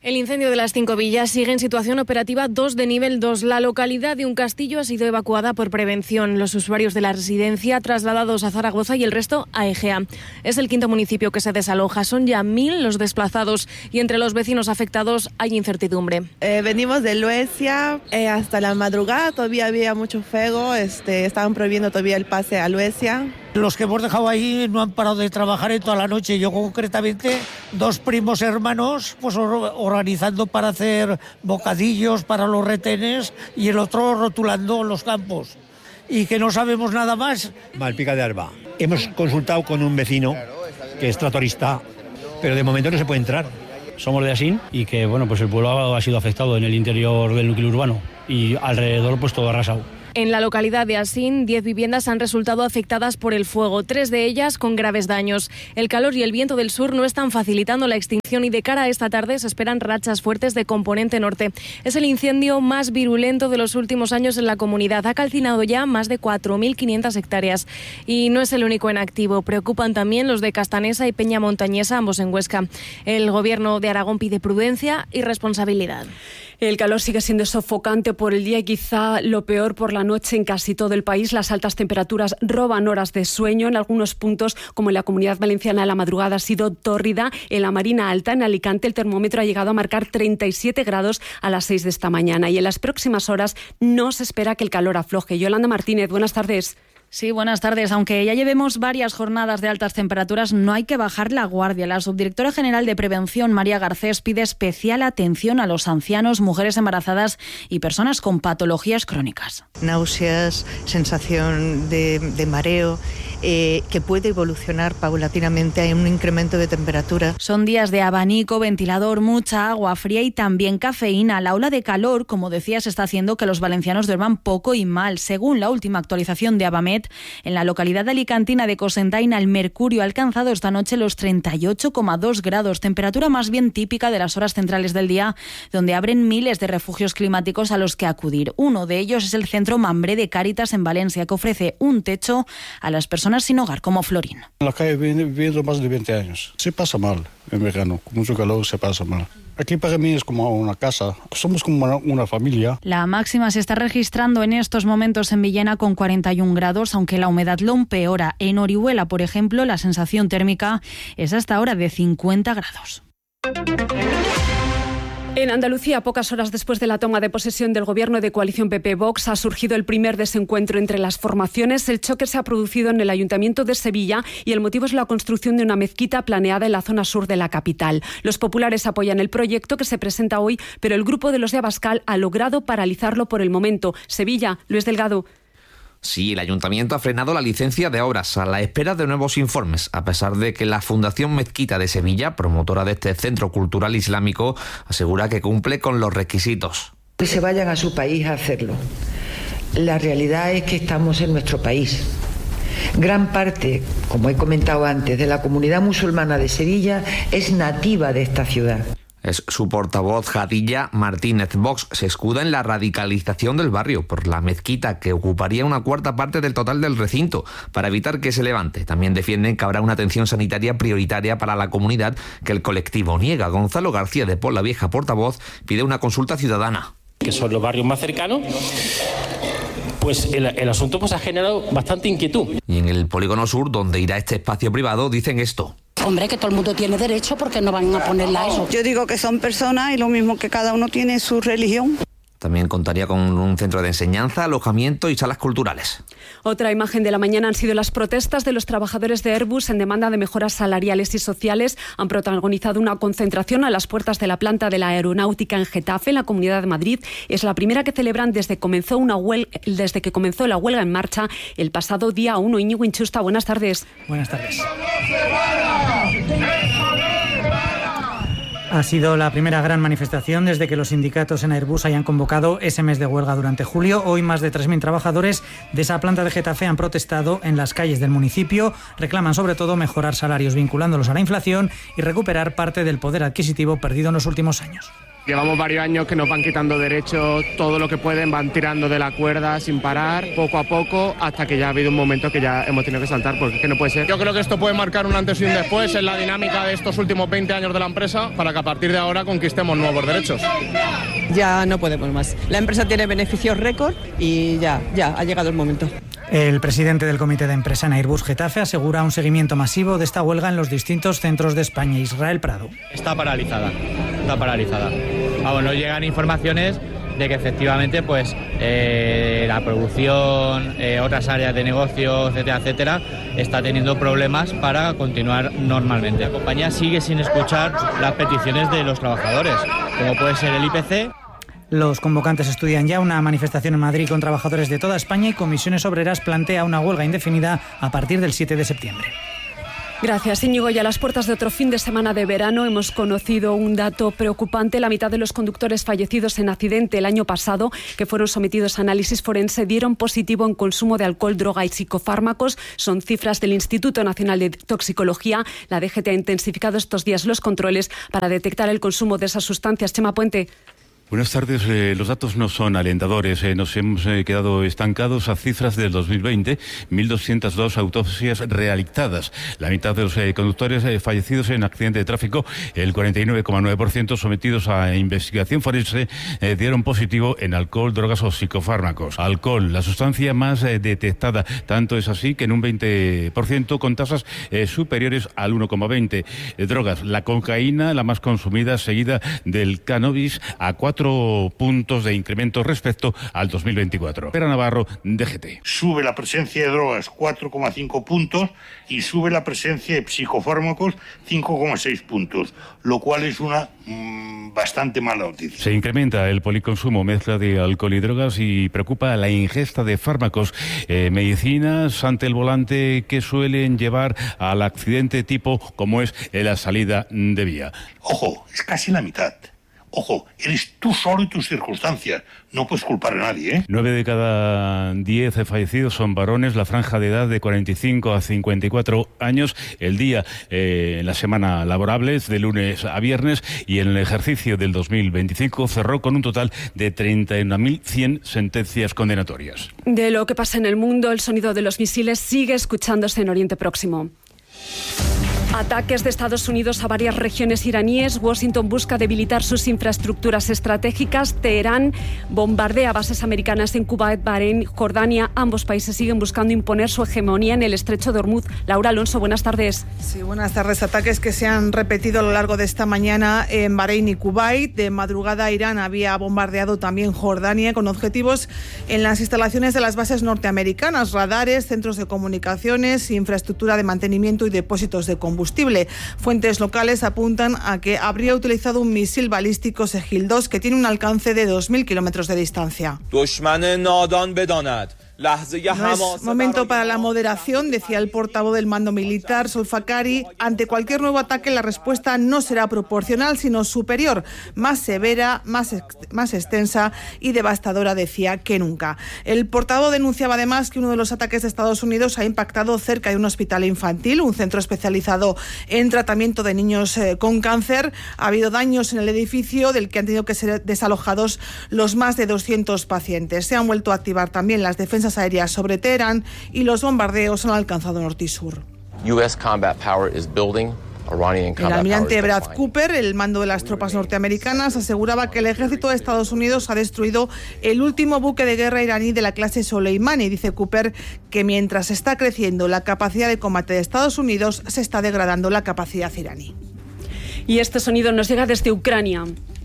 El incendio de las Cinco Villas sigue en situación operativa dos de nivel dos. La localidad de un castillo ha sido evacuada por prevención. Los usuarios de la residencia trasladados a Zaragoza y el resto a Egea. Es el quinto municipio que se desaloja. Son ya mil los desplazados y entre los vecinos afectados hay incertidumbre. Eh, venimos de Luesia eh, hasta la madrugada. Todavía había mucho fuego. Este, estaban prohibiendo todavía el pase a Luesia. Los que hemos dejado ahí no han parado de trabajar en toda la noche. Yo concretamente, dos primos hermanos, pues organizando para hacer bocadillos para los retenes y el otro rotulando los campos. Y que no sabemos nada más. Malpica de Alba. Hemos consultado con un vecino que es tratorista, pero de momento no se puede entrar. Somos de Asín y que bueno, pues el pueblo ha sido afectado en el interior del núcleo urbano y alrededor pues todo arrasado. En la localidad de Asín, diez viviendas han resultado afectadas por el fuego, tres de ellas con graves daños. El calor y el viento del sur no están facilitando la extinción y de cara a esta tarde se esperan rachas fuertes de componente norte. Es el incendio más virulento de los últimos años en la comunidad. Ha calcinado ya más de cuatro mil quinientas hectáreas. Y no es el único en activo. Preocupan también los de Castanesa y Peña Montañesa, ambos en Huesca. El Gobierno de Aragón pide prudencia y responsabilidad. El calor sigue siendo sofocante por el día y quizá lo peor por la noche en casi todo el país. Las altas temperaturas roban horas de sueño. En algunos puntos, como en la Comunidad Valenciana, la madrugada ha sido tórrida. En la Marina Alta, en Alicante, el termómetro ha llegado a marcar treinta y siete grados a las seis de esta mañana. Y en las próximas horas no se espera que el calor afloje. Yolanda Martínez, buenas tardes. Sí, buenas tardes. Aunque ya llevemos varias jornadas de altas temperaturas, no hay que bajar la guardia. La subdirectora general de Prevención, María Garcés, pide especial atención a los ancianos, mujeres embarazadas y personas con patologías crónicas. Náuseas, sensación de, de mareo, eh, que puede evolucionar paulatinamente. Hay un incremento de temperatura. Son días de abanico, ventilador, mucha agua fría y también cafeína. La ola de calor, como decías, está haciendo que los valencianos duerman poco y mal. Según la última actualización de Abamet, en la localidad alicantina de Cosentaina, el mercurio ha alcanzado esta noche los treinta y ocho coma dos grados, temperatura más bien típica de las horas centrales del día, donde abren miles de refugios climáticos a los que acudir. Uno de ellos es el Centro Mambré de Cáritas en Valencia, que ofrece un techo a las personas sin hogar, como Florín. En la calle viviendo más de veinte años. Se pasa mal en verano, con mucho calor se pasa mal. Aquí para mí es como una casa, somos como una, una familia. La máxima se está registrando en estos momentos en Villena con cuarenta y un grados, aunque la humedad lo empeora. En Orihuela, por ejemplo, la sensación térmica es hasta ahora de cincuenta grados. En Andalucía, pocas horas después de la toma de posesión del gobierno de coalición P P-Vox, ha surgido el primer desencuentro entre las formaciones. El choque se ha producido en el Ayuntamiento de Sevilla y el motivo es la construcción de una mezquita planeada en la zona sur de la capital. Los populares apoyan el proyecto que se presenta hoy, pero el grupo de los de Abascal ha logrado paralizarlo por el momento. Sevilla, Luis Delgado. Sí, el Ayuntamiento ha frenado la licencia de obras a la espera de nuevos informes, a pesar de que la Fundación Mezquita de Sevilla, promotora de este centro cultural islámico, asegura que cumple con los requisitos. Que se vayan a su país a hacerlo. La realidad es que estamos en nuestro país. Gran parte, como he comentado antes, de la comunidad musulmana de Sevilla es nativa de esta ciudad. Es su portavoz, Jadilla Martínez. Vox se escuda en la radicalización del barrio por la mezquita, que ocuparía una cuarta parte del total del recinto, para evitar que se levante. También defienden que habrá una atención sanitaria prioritaria para la comunidad que el colectivo niega. Gonzalo García de Pol, la Vieja, portavoz, pide una consulta ciudadana. Que son los barrios más cercanos. Pues el, el asunto pues ha generado bastante inquietud. Y en el polígono sur, donde irá este espacio privado, dicen esto. Hombre, que todo el mundo tiene derecho, porque no van a ponerla a eso. Yo digo que son personas y lo mismo que cada uno tiene su religión. También contaría con un centro de enseñanza, alojamiento y salas culturales. Otra imagen de la mañana han sido las protestas de los trabajadores de Airbus en demanda de mejoras salariales y sociales. Han protagonizado una concentración a las puertas de la planta de la aeronáutica en Getafe, en la Comunidad de Madrid. Es la primera que celebran desde, comenzó una huelga, desde que comenzó la huelga en marcha el pasado día uno. Íñigo Inchusta, buenas tardes. Buenas tardes. Ha sido la primera gran manifestación desde que los sindicatos en Airbus hayan convocado ese mes de huelga durante julio. Hoy más de tres mil trabajadores de esa planta de Getafe han protestado en las calles del municipio. Reclaman sobre todo mejorar salarios vinculándolos a la inflación y recuperar parte del poder adquisitivo perdido en los últimos años. Llevamos varios años que nos van quitando derechos, todo lo que pueden, van tirando de la cuerda sin parar, poco a poco, hasta que ya ha habido un momento que ya hemos tenido que saltar, porque es que no puede ser. Yo creo que esto puede marcar un antes y un después en la dinámica de estos últimos veinte años de la empresa, para que a partir de ahora conquistemos nuevos derechos. Ya no podemos más. La empresa tiene beneficios récord y ya, ya ha llegado el momento. El presidente del Comité de Empresa en Airbus Getafe asegura un seguimiento masivo de esta huelga en los distintos centros de España. Israel Prado. Está paralizada, está paralizada. Vamos, nos llegan informaciones de que efectivamente pues eh, la producción, eh, otras áreas de negocio, etcétera, etcétera, está teniendo problemas para continuar normalmente. La compañía sigue sin escuchar las peticiones de los trabajadores, como puede ser el I P C. Los convocantes estudian ya una manifestación en Madrid con trabajadores de toda España y Comisiones Obreras plantea una huelga indefinida a partir del siete de septiembre. Gracias, Íñigo. Y a las puertas de otro fin de semana de verano hemos conocido un dato preocupante. La mitad de los conductores fallecidos en accidente el año pasado, que fueron sometidos a análisis forense, dieron positivo en consumo de alcohol, droga y psicofármacos. Son cifras del Instituto Nacional de Toxicología. La D G T ha intensificado estos días los controles para detectar el consumo de esas sustancias. Chema Puente. Buenas tardes. Eh, los datos no son alentadores. Eh, nos hemos eh, quedado estancados a cifras del dos mil veinte. mil doscientas dos autopsias realizadas. La mitad de los eh, conductores eh, fallecidos en accidente de tráfico, el cuarenta y nueve coma nueve por ciento sometidos a investigación forense, eh, dieron positivo en alcohol, drogas o psicofármacos. Alcohol, la sustancia más eh, detectada. Tanto es así que en un veinte por ciento con tasas eh, superiores al uno coma veinte. Eh, drogas, la cocaína, la más consumida, seguida del cannabis, a cuatro puntos de incremento respecto al dos mil veinticuatro. Pera Navarro, D G T. Sube la presencia de drogas cuatro coma cinco puntos y sube la presencia de psicofármacos cinco coma seis puntos, lo cual es una mmm, bastante mala noticia. Se incrementa el policonsumo, mezcla de alcohol y drogas, y preocupa la ingesta de fármacos, eh, medicinas ante el volante que suelen llevar al accidente tipo como es la salida de vía. Ojo, es casi la mitad. Ojo, eres tú solo y tus circunstancias. No puedes culpar a nadie, ¿eh? Nueve de cada diez fallecidos son varones. La franja de edad de cuarenta y cinco a cincuenta y cuatro años. El día eh, en la semana laborable es de lunes a viernes, y en el ejercicio del dos mil veinticinco cerró con un total de treinta y una mil cien sentencias condenatorias. De lo que pasa en el mundo, el sonido de los misiles sigue escuchándose en Oriente Próximo. Ataques de Estados Unidos a varias regiones iraníes. Washington busca debilitar sus infraestructuras estratégicas. Teherán bombardea bases americanas en Kuwait, Bahrein, Jordania. Ambos países siguen buscando imponer su hegemonía en el estrecho de Hormuz. Laura Alonso, buenas tardes. Sí, buenas tardes. Ataques que se han repetido a lo largo de esta mañana en Bahrein y Kuwait. De madrugada, Irán había bombardeado también Jordania con objetivos en las instalaciones de las bases norteamericanas, radares, centros de comunicaciones, infraestructura de mantenimiento y depósitos de combustible. Fuentes locales apuntan a que habría utilizado un misil balístico Segil dos que tiene un alcance de dos mil kilómetros de distancia. No es momento para la moderación, decía el portavoz del mando militar, Solfakari. Ante cualquier nuevo ataque, la respuesta no será proporcional, sino superior, más severa, más, ex- más extensa y devastadora, decía, que nunca. El portavoz denunciaba además que uno de los ataques de Estados Unidos ha impactado cerca de un hospital infantil, un centro especializado en tratamiento de niños eh, con cáncer. Ha habido daños en el edificio, del que han tenido que ser desalojados los más de doscientos pacientes. Se han vuelto a activar también las defensas aéreas sobre Teherán y los bombardeos han alcanzado norte y sur. U S combat power is building. El almirante Brad Cooper, el mando de las tropas norteamericanas, aseguraba que el ejército de Estados Unidos ha destruido el último buque de guerra iraní de la clase Soleimani. Dice Cooper que mientras está creciendo la capacidad de combate de Estados Unidos, se está degradando la capacidad iraní. Y este sonido nos llega desde Ucrania.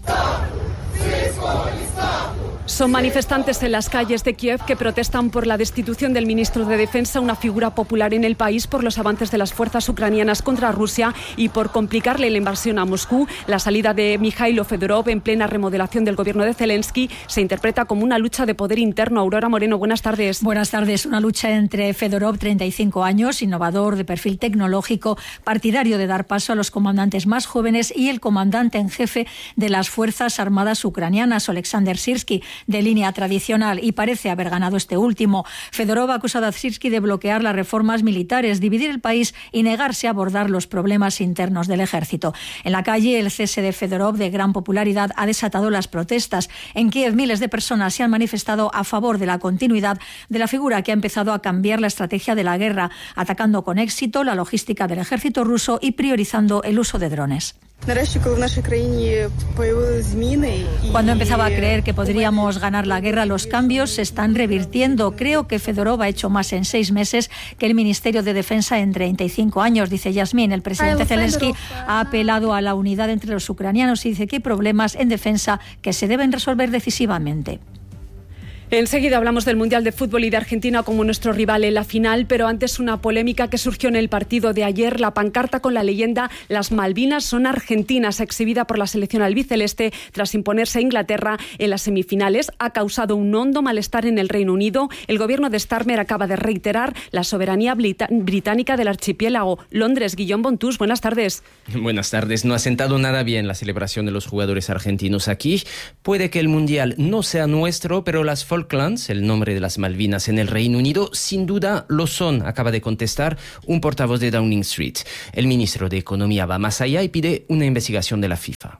Son manifestantes en las calles de Kiev que protestan por la destitución del ministro de Defensa, una figura popular en el país, por los avances de las fuerzas ucranianas contra Rusia y por complicarle la invasión a Moscú. La salida de Mikhailo Fedorov en plena remodelación del gobierno de Zelensky se interpreta como una lucha de poder interno. Aurora Moreno, buenas tardes. Buenas tardes. Una lucha entre Fedorov, treinta y cinco años, innovador, de perfil tecnológico, partidario de dar paso a los comandantes más jóvenes, y el comandante en jefe de las Fuerzas Armadas ucranianas, Oleksandr Syrskyi, de línea tradicional y parece haber ganado este último. Fedorov ha acusado a Zyrski de bloquear las reformas militares, dividir el país y negarse a abordar los problemas internos del ejército. En la calle, el cese de Fedorov, de gran popularidad, ha desatado las protestas. En Kiev, miles de personas se han manifestado a favor de la continuidad de la figura que ha empezado a cambiar la estrategia de la guerra, atacando con éxito la logística del ejército ruso y priorizando el uso de drones. Cuando empezaba a creer que podríamos ganar la guerra, los cambios se están revirtiendo. Creo que Fedorov ha hecho más en seis meses que el Ministerio de Defensa en treinta y cinco años, dice Yasmin. El presidente Zelensky ha apelado a la unidad entre los ucranianos y dice que hay problemas en defensa que se deben resolver decisivamente. Enseguida hablamos del Mundial de Fútbol y de Argentina como nuestro rival en la final, pero antes una polémica que surgió en el partido de ayer. La pancarta con la leyenda "Las Malvinas son argentinas", exhibida por la selección albiceleste tras imponerse a Inglaterra en las semifinales, ha causado un hondo malestar en el Reino Unido. El gobierno de Starmer acaba de reiterar la soberanía británica del archipiélago. Londres, Guillaume Bontús, buenas tardes. Buenas tardes. No ha sentado nada bien la celebración de los jugadores argentinos aquí. Puede que el Mundial no sea nuestro, pero las Falklands, el nombre de las Malvinas en el Reino Unido, sin duda lo son, acaba de contestar un portavoz de Downing Street. El ministro de Economía va más allá y pide una investigación de la FIFA.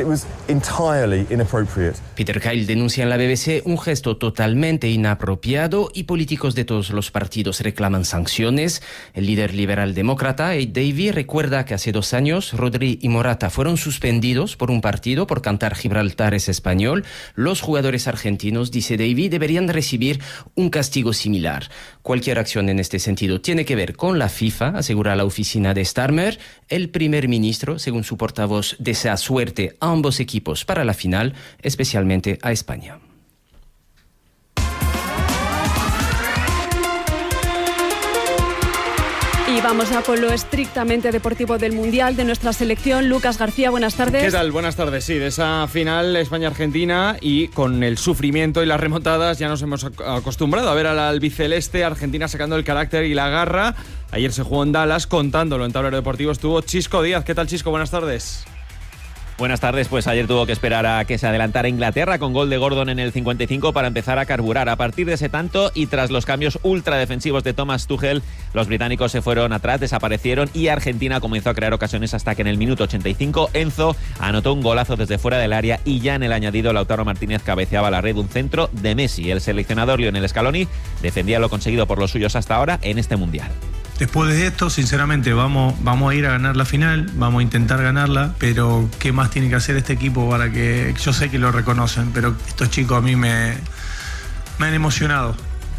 Peter Kyle denuncia en la B B C un gesto totalmente inapropiado y políticos de todos los partidos reclaman sanciones. El líder liberal demócrata, Ed Davey, recuerda que hace dos años Rodri y Morata fueron suspendidos por un partido por cantar Gibraltar es español. Los jugadores argentinos, dice Davey, deberían recibir un castigo similar. Cualquier acción en este sentido tiene que ver con la FIFA, asegura la oficina de Starmer. El primer ministro, según su portavoz, desea suerte a ambos equipos para la final, especialmente a España. Y vamos ya con lo estrictamente deportivo del Mundial de nuestra selección. Lucas García, buenas tardes. ¿Qué tal? Buenas tardes. Sí, de esa final España-Argentina, y con el sufrimiento y las remontadas ya nos hemos acostumbrado a ver al albiceleste. Argentina sacando el carácter y la garra. Ayer se jugó en Dallas, contándolo en Tablero Deportivo estuvo Chisco Díaz. ¿Qué tal, Chisco? Buenas tardes. Buenas tardes, pues ayer tuvo que esperar a que se adelantara Inglaterra con gol de Gordon en el cincuenta y cinco para empezar a carburar. A partir de ese tanto y tras los cambios ultra defensivos de Thomas Tuchel, los británicos se fueron atrás, desaparecieron y Argentina comenzó a crear ocasiones hasta que en el minuto ochenta y cinco Enzo anotó un golazo desde fuera del área y ya en el añadido Lautaro Martínez cabeceaba la red, un centro de Messi. El seleccionador Lionel Scaloni defendía lo conseguido por los suyos hasta ahora en este Mundial. Después de esto, sinceramente, vamos, vamos a ir a ganar la final, vamos a intentar ganarla, pero ¿qué más tiene que hacer este equipo para que...? Yo sé que lo reconocen, pero estos chicos a mí me, me han emocionado.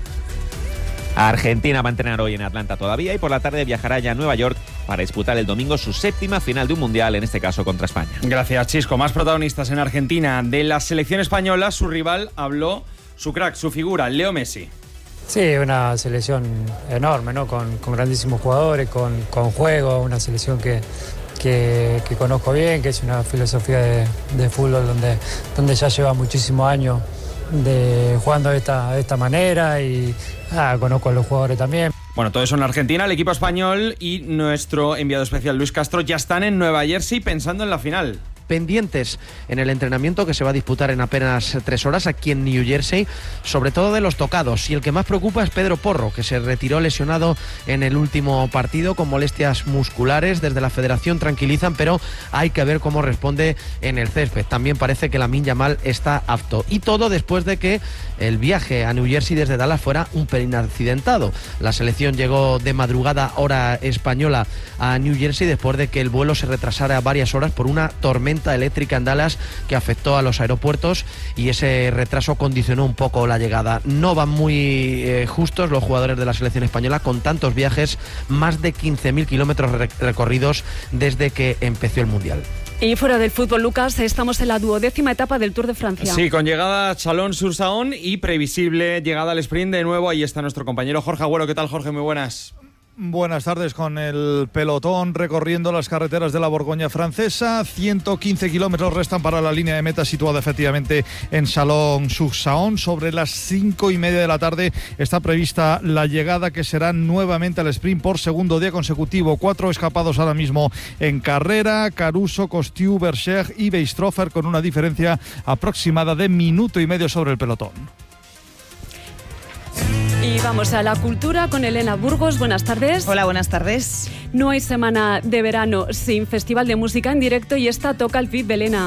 Argentina va a entrenar hoy en Atlanta todavía y por la tarde viajará ya a Nueva York para disputar el domingo su séptima final de un Mundial, en este caso contra España. Gracias, Chisco. Más protagonistas en Argentina. De la selección española, su rival habló su crack, su figura, Leo Messi. Sí, una selección enorme, ¿no? Con, con grandísimos jugadores, con, con juego, una selección que, que, que conozco bien, que es una filosofía de, de fútbol donde, donde ya lleva muchísimos años de, jugando de esta, de esta manera y ah, conozco a los jugadores también. Bueno, todo eso en Argentina. El equipo español y nuestro enviado especial Luis Castro ya están en Nueva Jersey pensando en la final. Pendientes en el entrenamiento que se va a disputar en apenas tres horas aquí en New Jersey, sobre todo de los tocados, y el que más preocupa es Pedro Porro, que se retiró lesionado en el último partido con molestias musculares. Desde la federación tranquilizan, pero hay que ver cómo responde en el césped. También parece que Lamine Yamal está apto, y todo después de que el viaje a New Jersey desde Dallas fuera un pelín accidentado. La selección llegó de madrugada hora española a New Jersey después de que el vuelo se retrasara varias horas por una tormenta eléctrica en Dallas que afectó a los aeropuertos, y ese retraso condicionó un poco la llegada. No van muy eh, justos los jugadores de la selección española con tantos viajes, más de quince mil kilómetros recorridos desde que empezó el Mundial. Y fuera del fútbol, Lucas, estamos en la duodécima etapa del Tour de Francia. Sí, con llegada a Chalon-sur-Saône y previsible llegada al sprint de nuevo. Ahí está nuestro compañero Jorge Agüero. ¿Qué tal, Jorge? Muy buenas. Buenas tardes. Con el pelotón recorriendo las carreteras de la Borgoña francesa. ciento quince kilómetros restan para la línea de meta situada efectivamente en Chalon-sur-Saône. Sobre las cinco y media de la tarde está prevista la llegada, que será nuevamente al sprint por segundo día consecutivo. Cuatro escapados ahora mismo en carrera: Caruso, Costiu, Berger y Beistroffer, con una diferencia aproximada de minuto y medio sobre el pelotón. Y vamos a la cultura con Elena Burgos. Buenas tardes. Hola, buenas tardes. No hay semana de verano sin festival de música en directo y esta toca el F I B, Elena.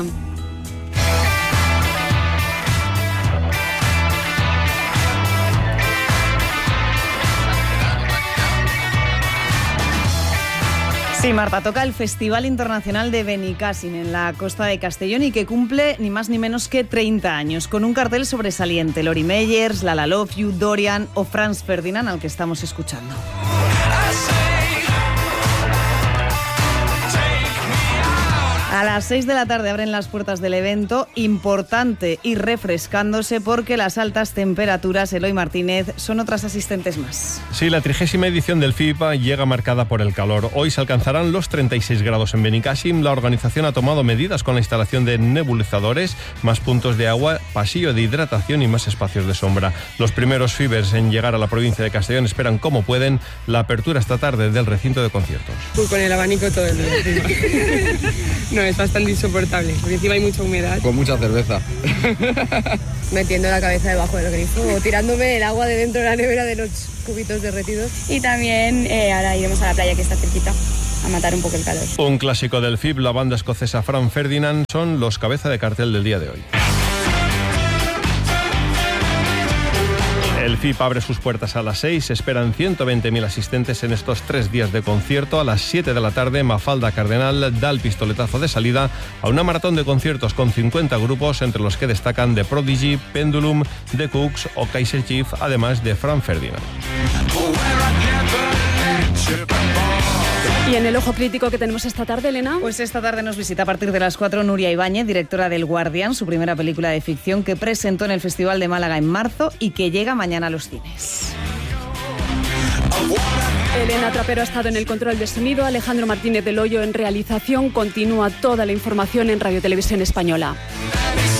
Sí, Marta, toca el Festival Internacional de Benicàssim en la costa de Castellón y que cumple ni más ni menos que treinta años, con un cartel sobresaliente: Lori Meyers, La La Love You, Dorian o Franz Ferdinand, al que estamos escuchando. A las seis de la tarde abren las puertas del evento, importante y refrescándose porque las altas temperaturas, Eloy Martínez, son otras asistentes más. Sí, la trigésima edición del F I B llega marcada por el calor. Hoy se alcanzarán los treinta y seis grados en Benicàssim. La organización ha tomado medidas con la instalación de nebulizadores, más puntos de agua, pasillo de hidratación y más espacios de sombra. Los primeros Fibers en llegar a la provincia de Castellón esperan como pueden la apertura esta tarde del recinto de conciertos. Uy, con el abanico todo el día. No, es bastante insoportable, porque encima hay mucha humedad. Con mucha cerveza. Metiendo la cabeza debajo del grifo o tirándome el agua de dentro de la nevera de los cubitos derretidos. Y también eh, ahora iremos a la playa, que está cerquita, a matar un poco el calor. Un clásico del F I B, la banda escocesa Franz Ferdinand, son los cabeza de cartel del día de hoy. El F I B abre sus puertas a las seis. Se esperan ciento veinte mil asistentes en estos tres días de concierto. A las siete de la tarde, Mafalda Cardenal da el pistoletazo de salida a una maratón de conciertos con cincuenta grupos, entre los que destacan The Prodigy, Pendulum, The Cooks o Kaiser Chief, además de Franz Ferdinand. Y en el ojo crítico que tenemos esta tarde, Elena. Pues esta tarde nos visita a partir de las cuatro Nuria Ibáñez, directora del Guardián, su primera película de ficción que presentó en el Festival de Málaga en marzo y que llega mañana a los cines. Elena Trapero ha estado en el control de sonido, Alejandro Martínez del Hoyo en realización. Continúa toda la información en Radio Televisión Española.